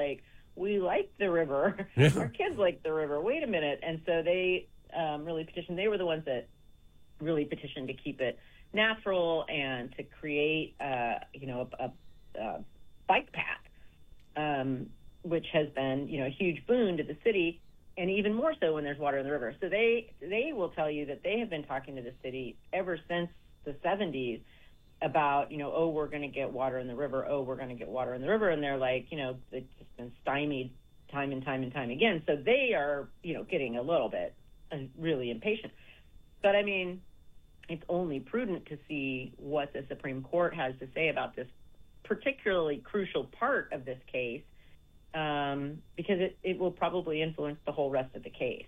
like, we like the river. Yeah. Our kids like the river. Wait a minute. And so they really petitioned. They were the ones that really petitioned to keep it natural and to create, a bike path, which has been, a huge boon to the city, and even more so when there's water in the river. So they will tell you that they have been talking to the city ever since the 70s about, we're going to get water in the river. Oh, we're going to get water in the river. And they're like, they've just been stymied time and time and time again. So they are, getting a little bit really impatient. But, I mean, it's only prudent to see what the Supreme Court has to say about this particularly crucial part of this case, because it will probably influence the whole rest of the case.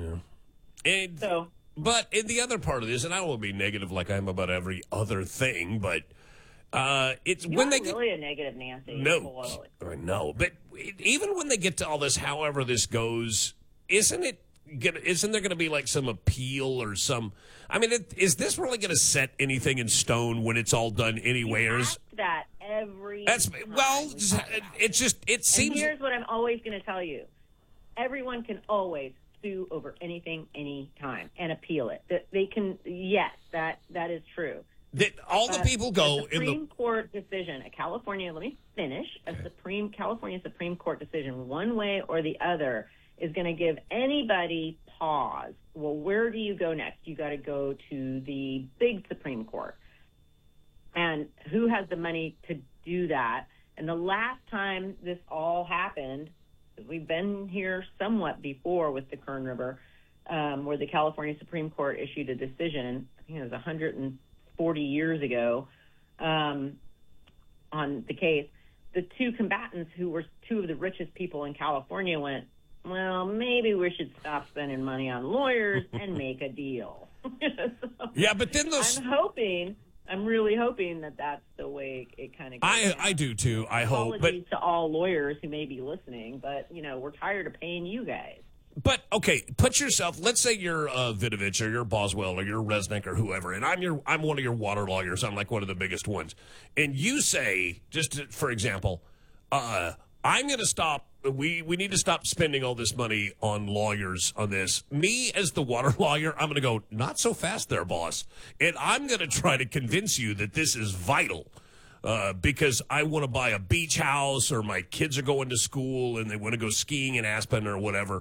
Yeah. But in the other part of this, and I won't be negative like I am about every other thing, but it's when they really a negative Nancy. No, but even when they get to all this, however this goes, isn't there going to be like some appeal or some? I mean, is this really going to set anything in stone when it's all done anyway? You ask that every That's time well, it seems. And here's what I'm always going to tell you: everyone can always sue over anything, anytime, and appeal it. That they can. Yes, that is true. That all the people go in the Supreme Court decision, a California. Let me finish. California Supreme Court decision, one way or the other, is going to give anybody pause. Well, where do you go next? You got to go to the big Supreme Court. And who has the money to do that? And the last time this all happened, we've been here somewhat before with the Kern River, where the California Supreme Court issued a decision, I think it was 140 years ago, on the case. The two combatants, who were two of the richest people in California, went, well, maybe we should stop spending money on lawyers and make a deal. Yeah, but then those... I'm really hoping that that's the way it kind of goes. I do, too. I hope. Apologies to all lawyers who may be listening, but, we're tired of paying you guys. But, okay, put yourself, let's say you're Vidovich or you're Boswell or you're Resnick or whoever, and I'm one of your water lawyers. I'm like one of the biggest ones. And you say, for example, I'm going to stop. We need to stop spending all this money on lawyers on this. Me, as the water lawyer, I'm going to go, not so fast there, boss. And I'm going to try to convince you that this is vital because I want to buy a beach house or my kids are going to school and they want to go skiing in Aspen or whatever.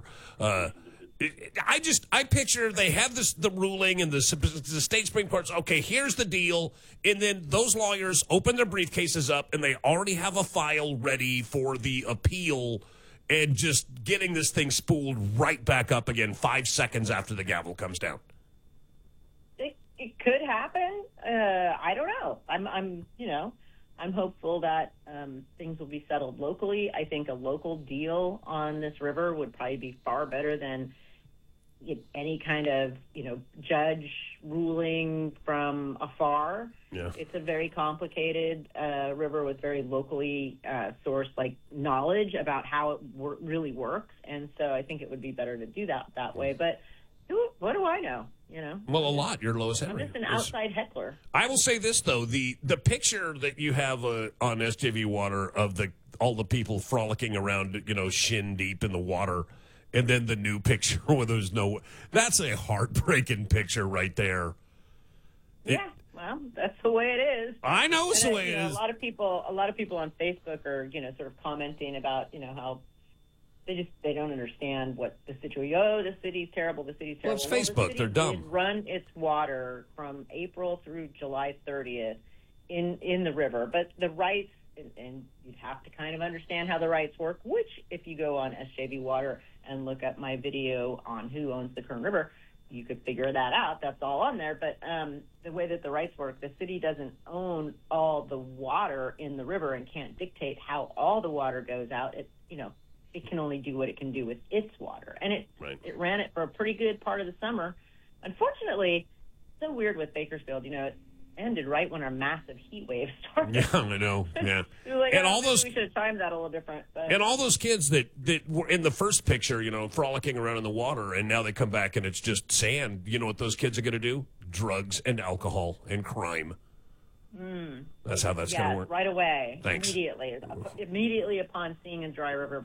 I picture they have the ruling and the state Supreme Court's, okay, here's the deal. And then those lawyers open their briefcases up and they already have a file ready for the appeal and just getting this thing spooled right back up again 5 seconds after the gavel comes down. It could happen. I don't know. I'm hopeful that things will be settled locally. I think a local deal on this river would probably be far better than any kind of, judge ruling from afar. Yeah. It's a very complicated river with very locally sourced knowledge about how it really works. And so I think it would be better to do that way. But what do I know? Well, a lot. You're Lois Henry. I'm just an outside heckler. I will say this, though. The picture that you have on SJV Water of all the people frolicking around, shin deep in the water, and then the new picture where there's that's a heartbreaking picture right there. Yeah, well, that's the way it is. I know it's the way it is. A lot of people on Facebook are, sort of commenting about, how they don't understand what the situation. Oh, the city's terrible. The city's terrible. Well, it's Facebook. They're dumb. Run its water from April through July 30th in the river, but the rights, and you'd have to kind of understand how the rights work. Which, if you go on SJV Water and look at my video on who owns the Kern River, you could figure that out. That's all on there. But the way that the rights work, the city doesn't own all the water in the river and can't dictate how all the water goes out. It can only do what it can do with its water. And it ran it for a pretty good part of the summer. Unfortunately, so weird with Bakersfield, it ended right when our massive heat wave started. Yeah, I know. Yeah. And all those, we should have timed that a little different. But. And all those kids that were in the first picture, frolicking around in the water, and now they come back and it's just sand. You know what those kids are going to do? Drugs and alcohol and crime. That's how that's going to work. Right away. Thanks. Immediately upon seeing a dry river